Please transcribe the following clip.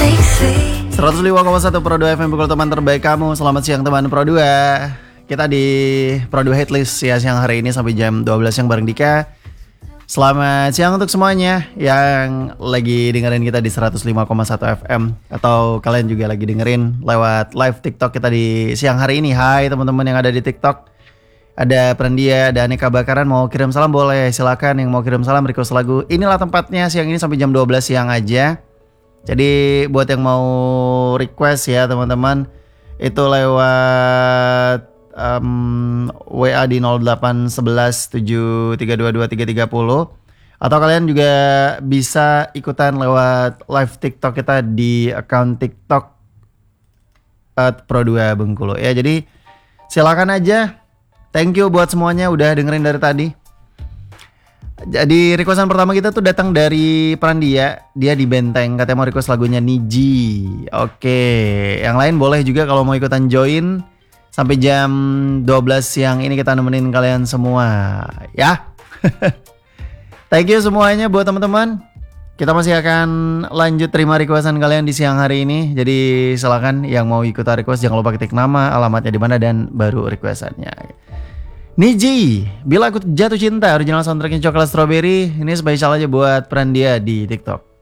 105,1 Pro 2 FM pukul teman terbaik kamu. Selamat siang teman Pro 2. Kita di Pro 2 Hitlist ya siang hari ini sampai jam 12 yang bareng Dika. Selamat siang untuk semuanya yang lagi dengerin kita di 105,1 FM atau kalian juga lagi dengerin lewat live TikTok kita di siang hari ini. Hai teman-teman yang ada di TikTok. Ada Prandia, ada Aneka Bakaran, mau kirim salam boleh, silakan yang mau kirim salam request lagu. Inilah tempatnya siang ini sampai jam 12 siang aja. Jadi buat yang mau request ya teman-teman, itu lewat WA di 081173223330 atau kalian juga bisa ikutan lewat live TikTok kita di account TikTok @Pro2 Bengkulu ya. Jadi silakan aja. Thank you buat semuanya udah dengerin dari tadi. Jadi requestan pertama kita tuh datang dari Prandia. Dia di Benteng, katanya mau request lagunya Niji. Oke, yang lain boleh juga kalau mau ikutan join. Sampai jam 12 siang ini kita nemenin kalian semua ya. Thank you semuanya buat teman-teman. Kita masih akan lanjut terima requestan kalian di siang hari ini. Jadi silakan yang mau ikutan request jangan lupa ketik nama, alamatnya di mana dan baru requestannya. Niji, Bila Aku Jatuh Cinta, original soundtracknya Coklat Strawberry. Ini spesial aja buat Prandia di TikTok.